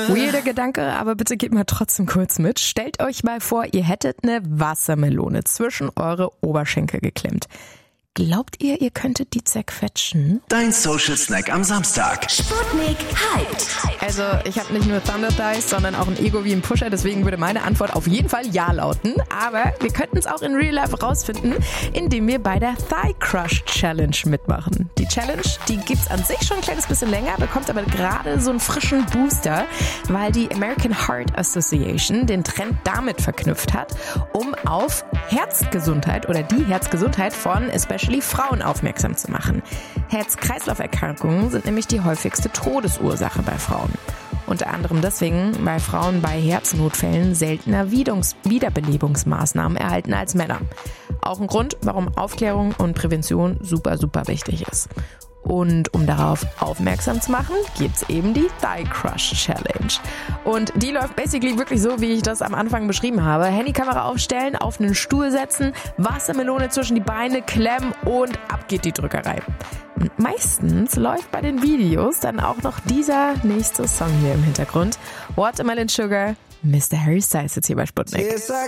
Weirder Gedanke, aber bitte geht mal trotzdem kurz mit. Stellt euch mal vor, ihr hättet eine Wassermelone zwischen eure Oberschenkel geklemmt. Glaubt ihr, ihr könntet die zerquetschen? Dein Social Snack am Samstag. Sputnik Hyped. Also, ich habe nicht nur Thunder Thighs, sondern auch ein Ego wie ein Pusher, deswegen würde meine Antwort auf jeden Fall ja lauten. Aber wir könnten es auch in Real Life rausfinden, indem wir bei der Thigh Crush Challenge mitmachen. Die Challenge, die gibt's an sich schon ein kleines bisschen länger, bekommt aber gerade so einen frischen Booster, weil die American Heart Association den Trend damit verknüpft hat, um auf Herzgesundheit oder die Herzgesundheit von especially Frauen aufmerksam zu machen. Herz-Kreislauf-Erkrankungen sind nämlich die häufigste Todesursache bei Frauen. Unter anderem deswegen, weil Frauen bei Herznotfällen seltener Wiederbelebungsmaßnahmen erhalten als Männer. Auch ein Grund, warum Aufklärung und Prävention super, super wichtig ist. Und um darauf aufmerksam zu machen, gibt's eben die Thigh Crush Challenge. Und die läuft basically wirklich so, wie ich das am Anfang beschrieben habe. Handykamera aufstellen, auf einen Stuhl setzen, Wassermelone zwischen die Beine klemmen und ab geht die Drückerei. Und meistens läuft bei den Videos dann auch noch dieser nächste Song hier im Hintergrund. Watermelon Sugar, Mr. Harry Styles jetzt hier bei Sputnik.